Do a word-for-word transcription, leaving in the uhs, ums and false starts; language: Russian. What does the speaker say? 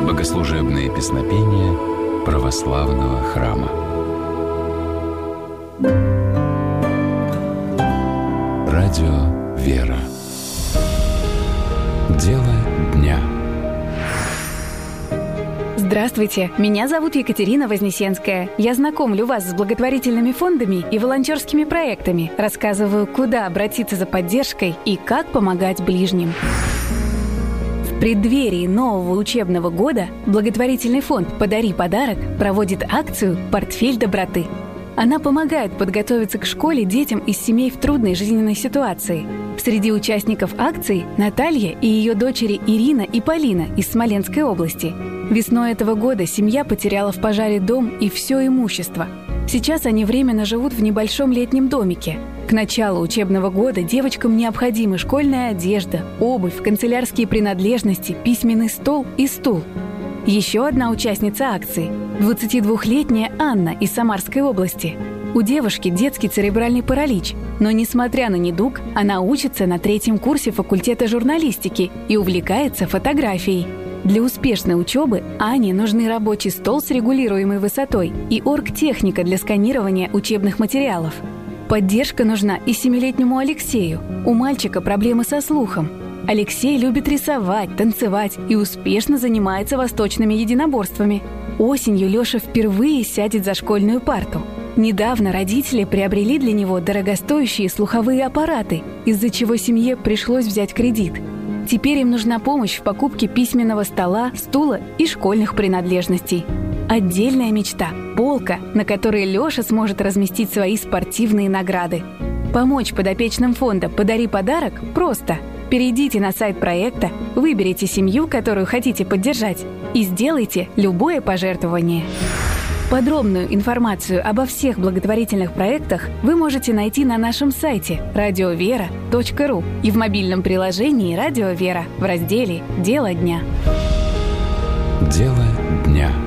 Богослужебные песнопения православного храма. Радио «Вера». Дело дня. Здравствуйте, меня зовут Екатерина Вознесенская. Я знакомлю вас с благотворительными фондами и волонтерскими проектами, рассказываю, куда обратиться за поддержкой и как помогать ближним. В преддверии нового учебного года благотворительный фонд «Подари подарок» проводит акцию «Портфель доброты». Она помогает подготовиться к школе детям из семей в трудной жизненной ситуации. Среди участников акции Наталья и ее дочери Ирина и Полина из Смоленской области. Весной этого года семья потеряла в пожаре дом и все имущество. Сейчас они временно живут в небольшом летнем домике. К началу учебного года девочкам необходимы школьная одежда, обувь, канцелярские принадлежности, письменный стол и стул. Еще одна участница акции – двадцатидвухлетняя Анна из Самарской области. У девушки детский церебральный паралич, но, несмотря на недуг, она учится на третьем курсе факультета журналистики и увлекается фотографией. Для успешной учебы Ане нужны рабочий стол с регулируемой высотой и оргтехника для сканирования учебных материалов. Поддержка нужна и семилетнему Алексею. У мальчика проблемы со слухом. Алексей любит рисовать, танцевать и успешно занимается восточными единоборствами. Осенью Леша впервые сядет за школьную парту. Недавно родители приобрели для него дорогостоящие слуховые аппараты, из-за чего семье пришлось взять кредит. Теперь им нужна помощь в покупке письменного стола, стула и школьных принадлежностей. Отдельная мечта – полка, на которой Леша сможет разместить свои спортивные награды. Помочь подопечным фонда «Подари подарок» просто. Перейдите на сайт проекта, выберите семью, которую хотите поддержать, и сделайте любое пожертвование. Подробную информацию обо всех благотворительных проектах вы можете найти на нашем сайте радио вера точка ру и в мобильном приложении «Радио Вера» в разделе «Дело дня». Дело дня.